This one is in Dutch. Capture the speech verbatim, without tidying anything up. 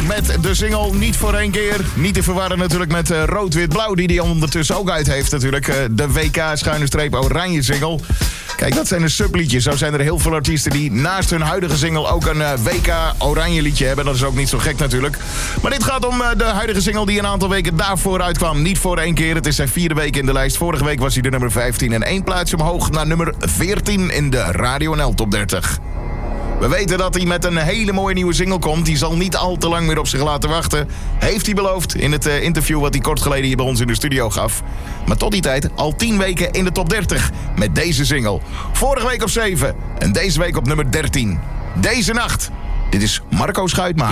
met de single Niet voor één keer. Niet te verwarren natuurlijk met uh, Rood-Wit-Blauw, die die ondertussen ook uit heeft natuurlijk. Uh, de W K-oranje single. Kijk, dat zijn de subliedjes. Zo zijn er heel veel artiesten die naast hun huidige single ook een uh, W K-oranje liedje hebben. Dat is ook niet zo gek natuurlijk. Maar dit gaat om uh, de huidige single die een aantal weken daarvoor uitkwam. Niet voor één keer. Het is zijn vierde week in de lijst. Vorige week was hij de nummer vijftien en één plaatsje omhoog naar nummer veertien in de Radio N L Top dertig. We weten dat hij met een hele mooie nieuwe single komt. Die zal niet al te lang meer op zich laten wachten. Heeft hij beloofd in het uh, interview wat hij kort geleden hier bij ons in de studio gaf. Maar tot die tijd al tien weken in de top dertig met deze single. Vorige week op zeven en deze week op nummer dertien. Deze nacht. Dit is Marco Schuitma.